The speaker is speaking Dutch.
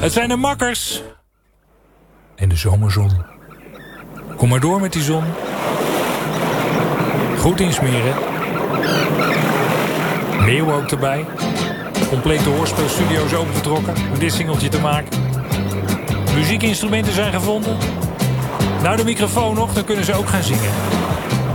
Het zijn de makkers. En de zomerzon. Kom maar door met die zon. Goed insmeren. Meeuw ook erbij. Complete hoorspelstudio's opengetrokken om dit singeltje te maken. Muziekinstrumenten zijn gevonden. Nou, de microfoon nog, dan kunnen ze ook gaan zingen.